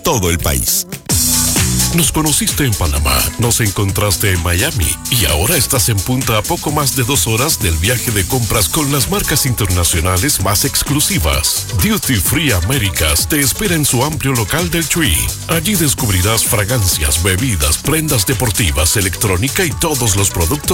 todo el país. Nos conociste en Panamá, nos encontraste en Miami y ahora estás en Punta a poco más de 2 horas del viaje de compras con las marcas internacionales más exclusivas. Duty Free Américas te espera en su amplio local del Tree. Allí descubrirás fragancias, bebidas, prendas deportivas, electrónica y todos los productos